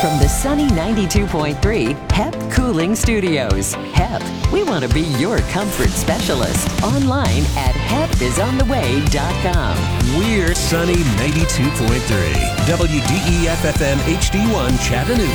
From the sunny 92.3 HEP Cooling Studios. HEP, we want to be your comfort specialist. Online at HEPisontheway.com. We're sunny 92.3 WDEF FM HD1 Chattanooga.